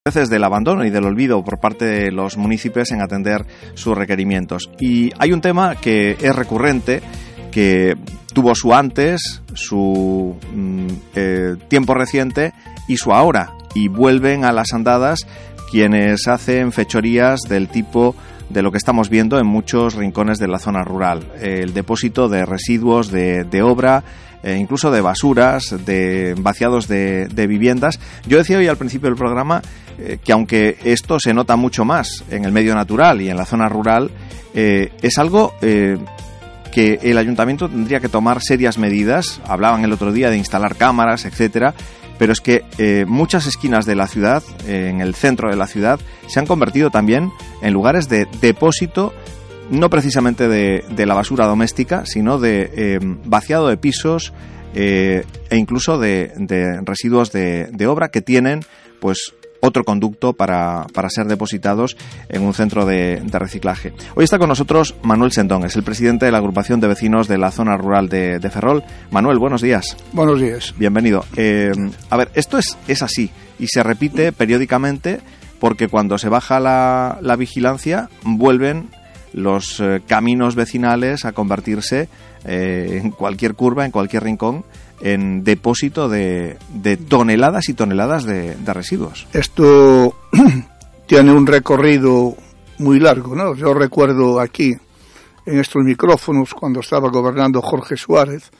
veces del abandono y del olvido por parte de los municipios en atender sus requerimientos. Y hay un tema que es recurrente, que tuvo su antes, su tiempo reciente y su ahora, y vuelven a las andadas quienes hacen fechorías del tipo de lo que estamos viendo en muchos rincones de la zona rural, el depósito de residuos de obra, incluso de basuras, de vaciados de viviendas. Yo decía hoy al principio del programa que aunque esto se nota mucho más en el medio natural y en la zona rural, es algo que el ayuntamiento tendría que tomar serias medidas. Hablaban el otro día de instalar cámaras, etcétera, pero es que muchas esquinas de la ciudad, en el centro de la ciudad, se han convertido también en lugares de depósito, no precisamente de la basura doméstica, sino de vaciado de pisos e incluso de residuos de obra que tienen pues otro conducto para ser depositados en un centro de reciclaje. Hoy está con nosotros Manuel Sendón, es el presidente de la agrupación de vecinos de la zona rural de Ferrol. Manuel, buenos días. Buenos días. Bienvenido. A ver, esto es así y se repite periódicamente porque cuando se baja la vigilancia vuelven los caminos vecinales a convertirse en cualquier curva, en cualquier rincón, en depósito de toneladas y toneladas de residuos. Esto tiene un recorrido muy largo, ¿no? Yo recuerdo aquí, en estos micrófonos, cuando estaba gobernando Jorge Suárez,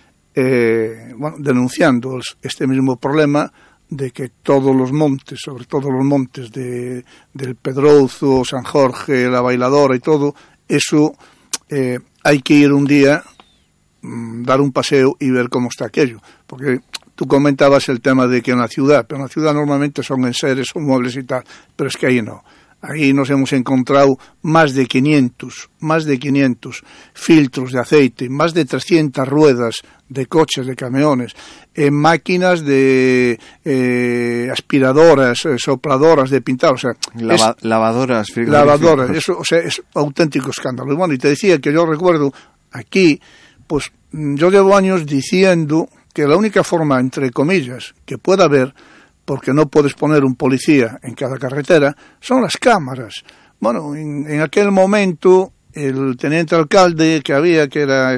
denunciando este mismo problema de que todos los montes, sobre todo los montes del Pedrozo, San Jorge, La Bailadora y todo, eso hay que ir un día, dar un paseo y ver cómo está aquello, porque tú comentabas el tema de que en la ciudad, pero en la ciudad normalmente son enseres, son muebles y tal, pero es que ahí no. Ahí nos hemos encontrado más de 500 filtros de aceite, más de 300 ruedas de coches, de camiones, máquinas de aspiradoras, sopladoras de pintar, o sea, lavadoras, lavadoras, eso, o sea, es auténtico escándalo. Y bueno, y te decía que yo recuerdo aquí, pues yo llevo años diciendo que la única forma, entre comillas, que pueda haber, porque no puedes poner un policía en cada carretera, son las cámaras. Bueno, en aquel momento, el teniente alcalde que había, que era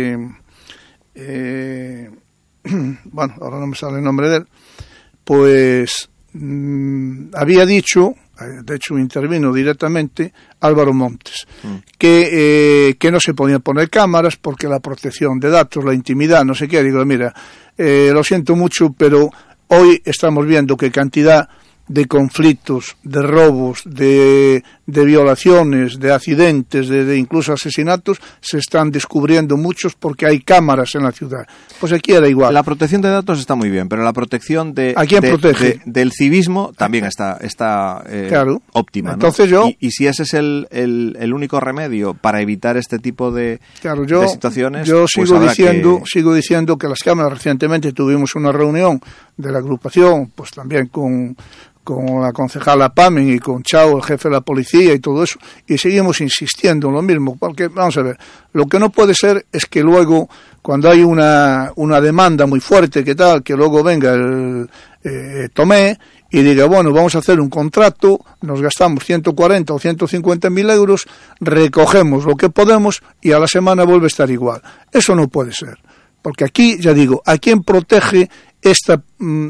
bueno, ahora no me sale el nombre de él, pues había dicho, de hecho intervino directamente, Álvaro Montes, que no se podían poner cámaras porque la protección de datos, la intimidad, no sé qué. Digo, mira, lo siento mucho, pero hoy estamos viendo que cantidad de conflictos, de robos, de violaciones, de accidentes, de incluso asesinatos, se están descubriendo muchos porque hay cámaras en la ciudad. Pues aquí era igual. La protección de datos está muy bien, pero la protección ¿a quién protege? Del civismo también está claro. Óptima, ¿no? Entonces y si ese es el único remedio para evitar este tipo de situaciones, yo pues sigo diciendo que las cámaras, recientemente tuvimos una reunión de la agrupación, pues también con la concejala Pamen y con Chao, el jefe de la policía y todo eso, y seguimos insistiendo en lo mismo, porque vamos a ver, lo que no puede ser es que luego, cuando hay una demanda muy fuerte, que luego venga el Tomé y diga, bueno, vamos a hacer un contrato, nos gastamos 140 o 150.000 euros, recogemos lo que podemos y a la semana vuelve a estar igual. Eso no puede ser, porque aquí, ya digo, ¿a quién protege esta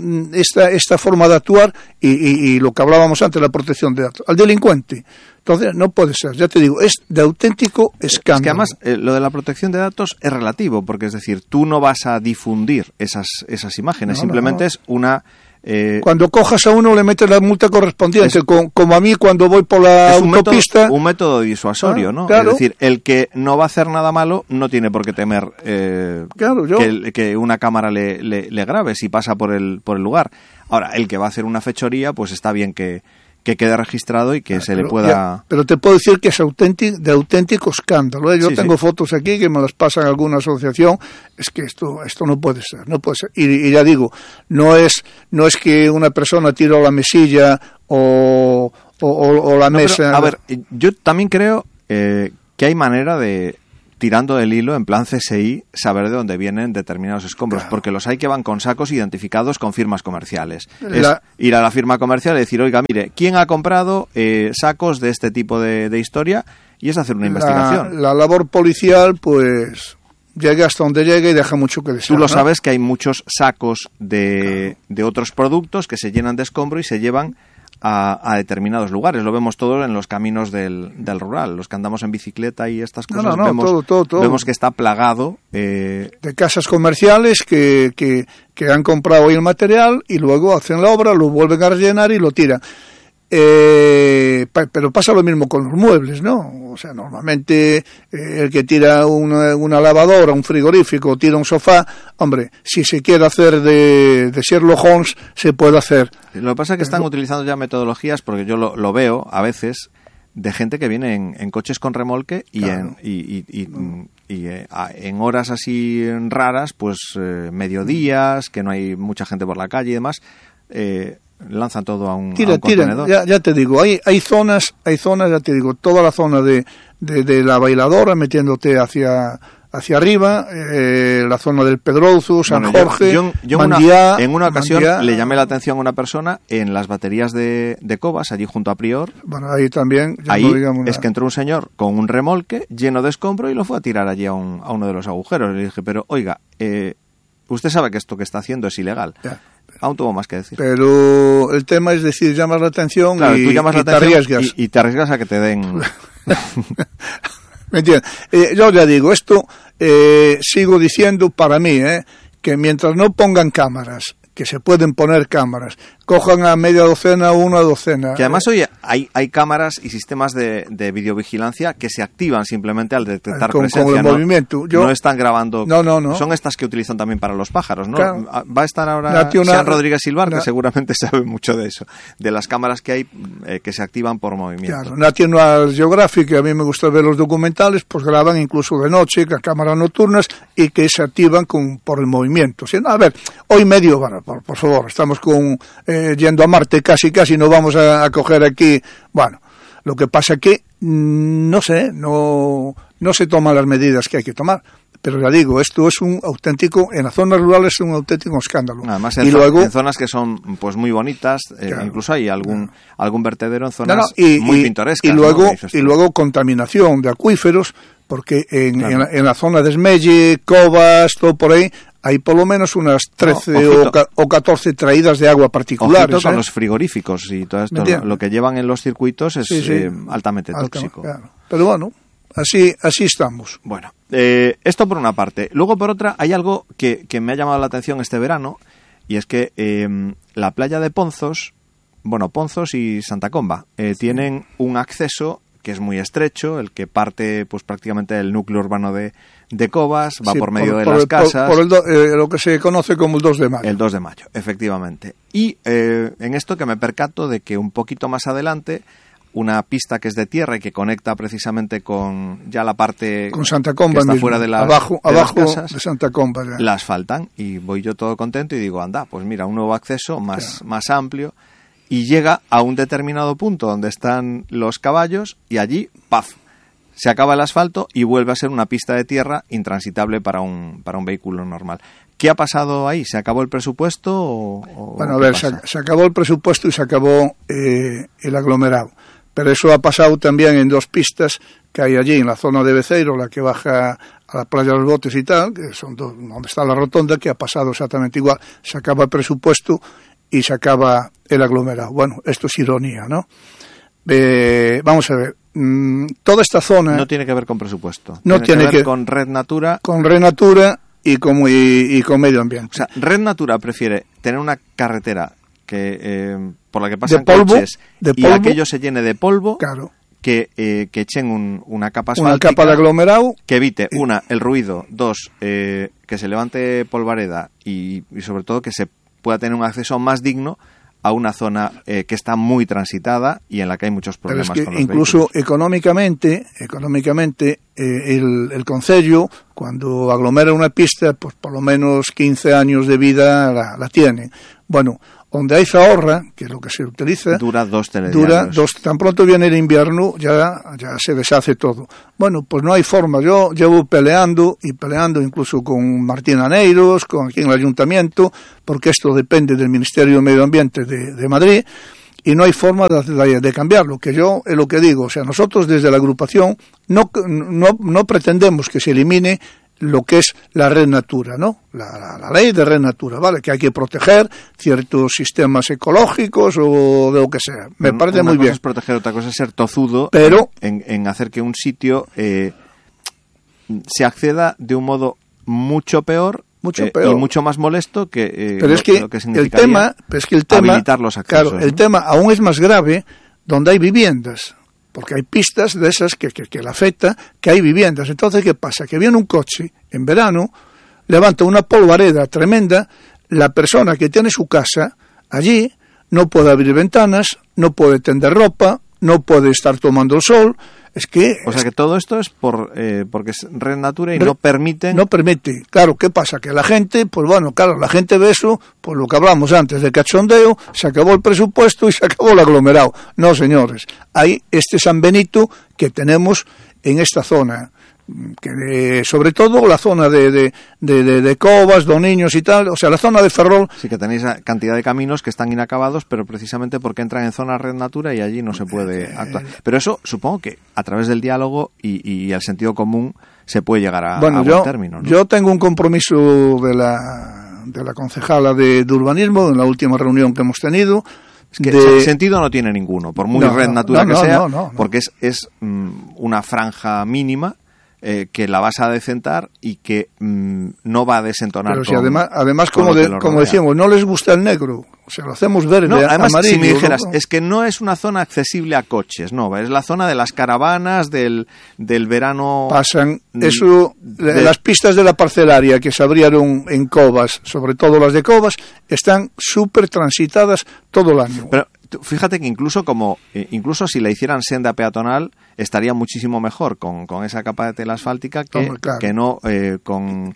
forma de actuar y lo que hablábamos antes, la protección de datos? Al delincuente. Entonces no puede ser, ya te digo, es de auténtico escándalo. Es que además lo de la protección de datos es relativo, porque es decir, tú no vas a difundir esas imágenes, simplemente es una... Cuando cojas a uno le metes la multa correspondiente, como a mí cuando voy por la autopista. Un método disuasorio, ¿no? Claro. Es decir, el que no va a hacer nada malo no tiene por qué temer que una cámara le grabe si pasa por el lugar. Ahora, el que va a hacer una fechoría, pues está bien que quede registrado y que se le pueda... pero te puedo decir que es de auténtico escándalo, ¿eh? Yo tengo fotos aquí que me las pasan a alguna asociación. Es que esto no puede ser, no puede ser. Y ya digo, no es que una persona tiró la mesilla o la mesa. Pero, a ver, yo también creo que hay manera de tirando del hilo, en plan CSI, saber de dónde vienen determinados escombros, claro, porque los hay que van con sacos identificados con firmas comerciales. Es ir a la firma comercial y decir, oiga, mire, ¿quién ha comprado sacos de este tipo de historia? Y es hacer una investigación. La labor policial, pues, llega hasta donde llega y deja mucho que desear. Tú lo sabes que hay muchos sacos de otros productos que se llenan de escombro y se llevan a determinados lugares. Lo vemos todo en los caminos del rural. Los que andamos en bicicleta y estas cosas, todo. Vemos que está plagado de casas comerciales que han comprado ahí el material y luego hacen la obra, lo vuelven a rellenar y lo tiran. Pero pasa lo mismo con los muebles, ¿no? O sea, normalmente el que tira una lavadora, un frigorífico, tira un sofá, hombre, si se quiere hacer de Sherlock Holmes, se puede hacer. Lo que pasa es que están utilizando ya metodologías, porque yo lo veo a veces, de gente que viene en coches con remolque y, claro, en horas así raras, pues mediodías, que no hay mucha gente por la calle y demás, lanzan todo a un contenedor. Ya te digo, hay zonas, ya te digo, toda la zona de la Bailadora, metiéndote hacia arriba, la zona del Pedrozo, San Jorge, Mandiá, en una ocasión le llamé la atención a una persona en las baterías de Cobas, allí junto a Prior. Bueno, ahí también. Ahí es que entró un señor con un remolque lleno de escombro y lo fue a tirar allí a uno de los agujeros. Le dije, pero oiga, usted sabe que esto que está haciendo es ilegal. Ya. Aún tuvo más que decir. Pero el tema es decir, llamas la atención, claro, tú llamas la atención, te arriesgas. Y te arriesgas a que te den... ¿Me entiendes? Yo ya digo, esto sigo diciendo para mí, que mientras no pongan cámaras, que se pueden poner cámaras, cojan a media docena o una docena. Que además, oye, hay cámaras y sistemas de videovigilancia que se activan simplemente al detectar presencia. Con el movimiento. No están grabando. No. Son estas que utilizan también para los pájaros, ¿no? Claro. Va a estar ahora Sean Rodríguez Silvar, que seguramente sabe mucho de eso, de las cámaras que hay que se activan por movimiento. Claro, National Geographic, que a mí me gusta ver los documentales, pues graban incluso de noche, con cámaras nocturnas, y que se activan por el movimiento. A ver, hoy medio, bueno, por favor, estamos yendo a Marte casi, no vamos a coger aquí, bueno, lo que pasa que, no sé, no se toman las medidas que hay que tomar, pero ya digo, esto es en las zonas rurales es un auténtico escándalo. Además, en zonas que son pues muy bonitas, claro, incluso hay algún vertedero en zonas muy pintorescas. Y luego contaminación de acuíferos, porque en la zona de Esmelle, Cobas, todo por ahí, hay por lo menos unas 13 o 14 traídas de agua particulares. Ojito con los frigoríficos y todo esto. Lo que llevan en los circuitos es altamente tóxico. Claro. Pero bueno, así estamos. Bueno, esto por una parte. Luego por otra, hay algo que me ha llamado la atención este verano, y es que la playa de Ponzos y Santa Comba tienen un acceso que es muy estrecho, el que parte pues prácticamente del núcleo urbano de Cobas, va por medio de las casas. Por lo que se conoce como el 2 de mayo. El 2 de mayo, efectivamente. Y en esto que me percato de que un poquito más adelante, una pista que es de tierra y que conecta precisamente con ya la parte con Santa Comba, que está fuera de las abajo casas, de Santa Comba. Ya. La asfaltan y voy yo todo contento y digo, anda, pues mira, un nuevo acceso más amplio. Y llega a un determinado punto donde están los caballos y allí, ¡paf!, se acaba el asfalto y vuelve a ser una pista de tierra intransitable para un vehículo normal. ¿Qué ha pasado ahí? ¿Se acabó el presupuesto Bueno, a ver, se acabó el presupuesto y se acabó el aglomerado. Pero eso ha pasado también en dos pistas que hay allí, en la zona de Beceiro, la que baja a la playa de los Botes y tal, que son donde está la rotonda, que ha pasado exactamente igual. Se acaba el presupuesto y se acaba el aglomerado. Bueno, esto es ironía, ¿no? Vamos a ver, toda esta zona... No tiene que ver con presupuesto. No tiene que ver con Red Natura. Con Red Natura y con medio ambiente. O sea, Red Natura prefiere tener una carretera por la que pasan coches y aquello se llene de polvo, claro, que echen una capa asfáltica, una capa de aglomerado que evite, el ruido, dos, que se levante polvareda y sobre todo que se pueda tener un acceso más digno a una zona que está muy transitada y en la que hay muchos problemas. Pero es que con los incluso vehículos. económicamente el concello, cuando aglomera una pista, pues por lo menos 15 años de vida la tiene. Bueno, donde hay zahorra, que es lo que se utiliza, dura 2 telediarios. Tan pronto viene el invierno, ya se deshace todo. Bueno, pues no hay forma. Yo llevo peleando incluso con Martín Aneiros, con aquí en el ayuntamiento, porque esto depende del Ministerio de Medio Ambiente de Madrid, y no hay forma de cambiarlo, que yo es lo que digo. O sea, nosotros desde la agrupación no pretendemos que se elimine lo que es la Red Natura, ¿no? La ley de Red Natura, ¿vale? Que hay que proteger ciertos sistemas ecológicos o de lo que sea. Me parece muy bien. Una cosa es proteger, otra cosa es ser tozudo, pero en hacer que un sitio se acceda de un modo mucho peor y mucho más molesto que pero es que lo que significaría el tema, habilitar los accesos. Claro, el tema aún es más grave donde hay viviendas, porque hay pistas de esas que le afecta, que hay viviendas. Entonces, ¿qué pasa? Que viene un coche en verano, levanta una polvareda tremenda, la persona que tiene su casa allí no puede abrir ventanas, no puede tender ropa, no puede estar tomando el sol. O sea que todo esto es porque es Red Natura y no permite. Claro, ¿qué pasa? Que la gente, pues bueno, claro, la gente ve eso, pues lo que hablamos antes de cachondeo, se acabó el presupuesto y se acabó el aglomerado. No, señores, hay este San Benito que tenemos en esta zona, que sobre todo la zona de Covas, Doniños y tal, o sea, la zona de Ferrol. Sí, que tenéis cantidad de caminos que están inacabados, pero precisamente porque entran en zona Red Natura y allí no se puede actuar. Pero eso supongo que a través del diálogo y el sentido común se puede llegar a buen término, ¿no? Yo tengo un compromiso de la concejala de urbanismo en la última reunión que hemos tenido. Es que sentido no tiene ninguno, por muy Red Natura que sea, porque es una franja mínima que la vas a decentar y que no va a desentonar. Pero si además como decíamos, no les gusta el negro, o sea, lo hacemos verde, además, amarillo. Si me dijeras, es que no es una zona accesible a coches, no, es la zona de las caravanas, del verano. Pasan las pistas de la parcelaria que se abrieron en Covas, sobre todo las de Covas, están súper transitadas todo el año. Pero fíjate que incluso si la hicieran senda peatonal estaría muchísimo mejor con esa capa de tela asfáltica que no con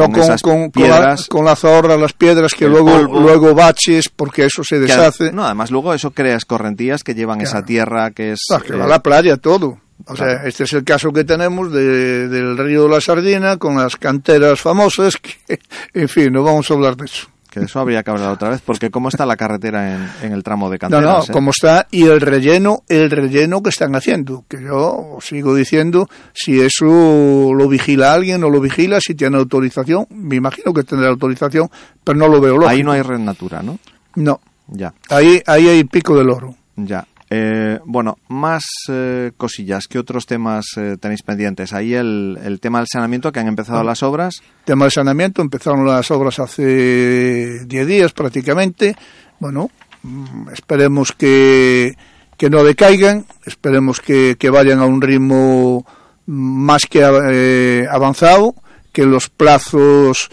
piedras, con la zahorra, las piedras que luego baches porque eso se deshace. Además luego eso crea escorrentías que llevan esa tierra que es que va a la playa todo. O sea, este es el caso que tenemos del río de la Sardina con las canteras famosas que, en fin, no vamos a hablar de eso. Que de eso habría que hablar otra vez, porque ¿cómo está la carretera en el tramo de canteras? ¿Cómo está? Y el relleno que están haciendo, que yo sigo diciendo, si eso lo vigila alguien, no lo vigila, si tiene autorización, me imagino que tendrá autorización, pero no lo veo lógico. Ahí no hay Red Natura, ¿no? No. Ya. Ahí hay Pico del Oro. Ya. Bueno, más cosillas. ¿Qué otros temas tenéis pendientes? Ahí el tema del saneamiento, que han empezado las obras. Tema del saneamiento, empezaron las obras hace 10 días prácticamente. Bueno, esperemos que no decaigan, esperemos que vayan a un ritmo más que avanzado, que los plazos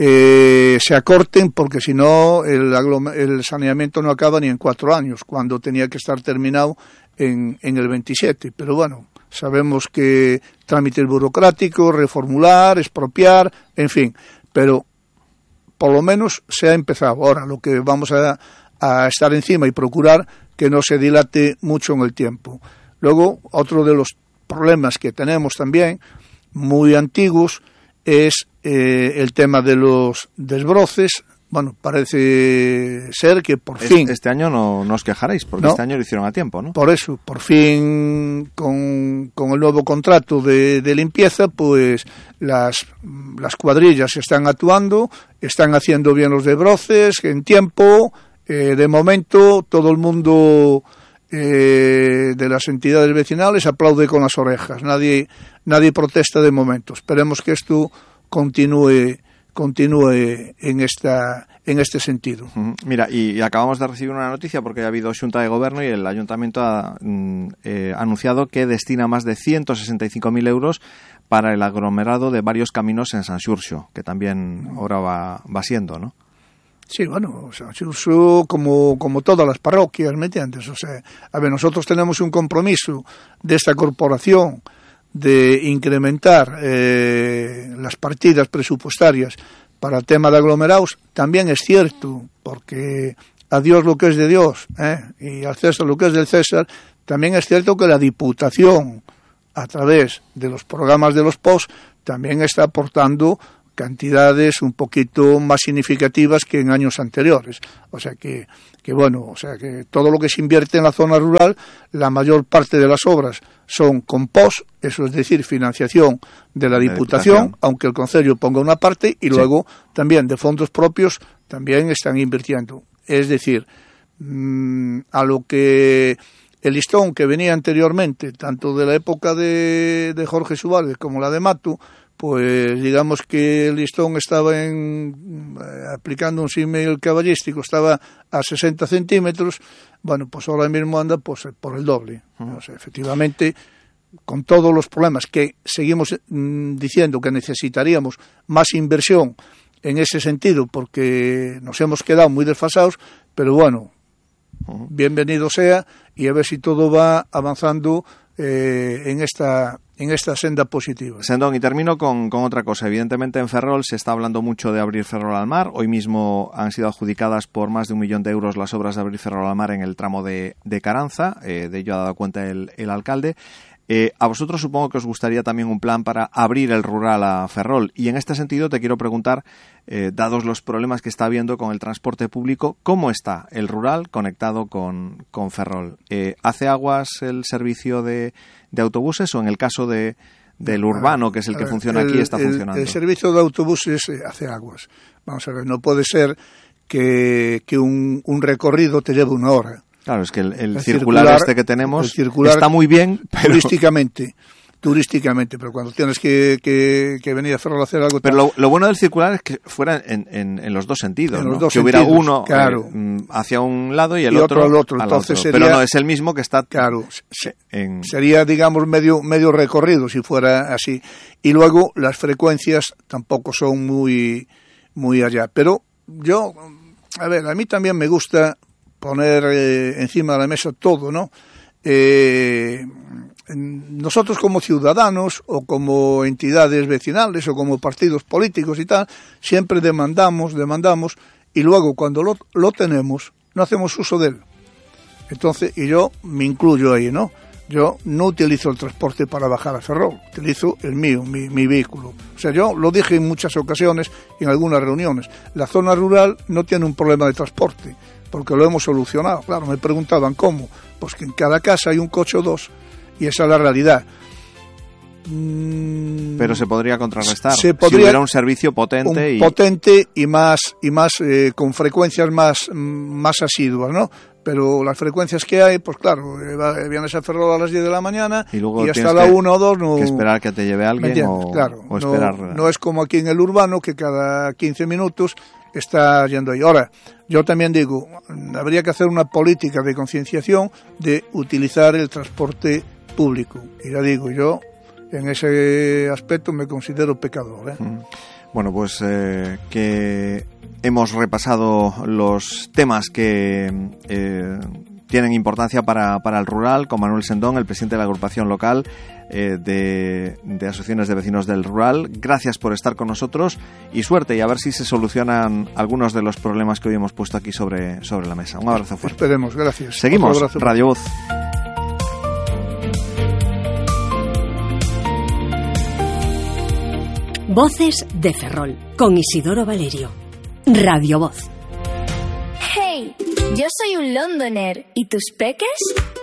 se acorten, porque si no el saneamiento no acaba ni en 4 años, cuando tenía que estar terminado en el 27. Pero bueno, sabemos que trámites burocráticos, reformular, expropiar, en fin, pero por lo menos se ha empezado. Ahora lo que vamos a estar encima y procurar que no se dilate mucho en el tiempo. Luego, otro de los problemas que tenemos también, muy antiguos, es el tema de los desbroces. Bueno, parece ser que por fin... Este año no os quejaréis, porque este año lo hicieron a tiempo, ¿no? Por eso, por fin, con el nuevo contrato de limpieza, pues las cuadrillas están actuando, están haciendo bien los desbroces en tiempo. De momento, todo el mundo de las entidades vecinales aplaude con las orejas. Nadie protesta de momento. Esperemos que esto continúe en este sentido. Mira, y acabamos de recibir una noticia porque ha habido Xunta de Gobierno y el Ayuntamiento ha anunciado que destina más de 165.000 euros para el aglomerado de varios caminos en San Xurxo, que también ahora va siendo, ¿no? Sí, bueno, San Xurxo, como todas las parroquias, ¿me entiendes? O sea, a ver, nosotros tenemos un compromiso de esta corporación de incrementar las partidas presupuestarias para el tema de aglomerados. También es cierto, porque a Dios lo que es de Dios, y al César lo que es del César, también es cierto que la Diputación, a través de los programas de los POS, también está aportando cantidades un poquito más significativas que en años anteriores. O sea que todo lo que se invierte en la zona rural, la mayor parte de las obras son con POS, eso es decir, financiación de la Diputación, aunque el Concello ponga una parte, y luego también de fondos propios también están invirtiendo. Es decir, a lo que el listón que venía anteriormente, tanto de la época de Jorge Suárez como la de Mato, pues digamos que el listón estaba aplicando un símil caballístico, estaba a 60 centímetros, bueno, pues ahora mismo anda pues por el doble. O sea, efectivamente, con todos los problemas que seguimos diciendo que necesitaríamos más inversión en ese sentido, porque nos hemos quedado muy desfasados, pero bueno, bienvenido sea, y a ver si todo va avanzando en esta senda positiva. Sendón, y termino con otra cosa. Evidentemente en Ferrol se está hablando mucho de abrir Ferrol al mar. Hoy mismo han sido adjudicadas por más de 1 millón de euros las obras de abrir Ferrol al mar en el tramo de Caranza. De ello ha dado cuenta el alcalde. A vosotros supongo que os gustaría también un plan para abrir el rural a Ferrol, y en este sentido te quiero preguntar, dados los problemas que está habiendo con el transporte público, ¿cómo está el rural conectado con Ferrol? ¿Hace aguas el servicio de autobuses, o en el caso del urbano, que es el que funciona aquí, está funcionando? El servicio de autobuses hace aguas. Vamos a ver, no puede ser que un recorrido te lleve 1 hora. Claro, es que el circular este que tenemos está muy bien, pero turísticamente, pero cuando tienes que venir a Ferrol a hacer algo... Pero lo bueno del circular es que fuera en los dos sentidos, ¿no? Los que hubiera uno hacia un lado y el otro al otro. Entonces sería, pero no es el mismo que está... Claro, sería, digamos, medio recorrido si fuera así. Y luego las frecuencias tampoco son muy allá. Pero yo, a mí también me gusta poner encima de la mesa todo, ¿no? Nosotros como ciudadanos o como entidades vecinales o como partidos políticos y tal, siempre demandamos, y luego cuando lo tenemos, no hacemos uso de él. Entonces, y yo me incluyo ahí, ¿no? Yo no utilizo el transporte para bajar a Ferrol, utilizo el mío, mi vehículo. O sea, yo lo dije en muchas ocasiones, en algunas reuniones. La zona rural no tiene un problema de transporte, porque lo hemos solucionado. Claro, me preguntaban cómo. Pues que en cada casa hay un coche o 2, y esa es la realidad. Pero se podría contrarrestar si hubiera un servicio potente y más con frecuencias más asiduas, ¿no? Pero las frecuencias que hay, pues claro, vienes a Ferrol a las 10 de la mañana y hasta la 1 o 2 no... que esperar que te lleve alguien o esperar... No es como aquí en el urbano, que cada 15 minutos está yendo ahí. Ahora, yo también digo, habría que hacer una política de concienciación de utilizar el transporte público. Y ya digo, yo en ese aspecto me considero pecador, Bueno, pues que hemos repasado los temas que tienen importancia para el rural con Manuel Sendón, el presidente de la agrupación local de asociaciones de vecinos del rural. Gracias por estar con nosotros y suerte, y a ver si se solucionan algunos de los problemas que hoy hemos puesto aquí sobre la mesa. Un abrazo fuerte. Esperemos, gracias. Seguimos, Radio Voz. Voces de Ferrol, con Isidoro Valerio. Radio Voz. Hey, yo soy un Londoner. ¿Y tus peques?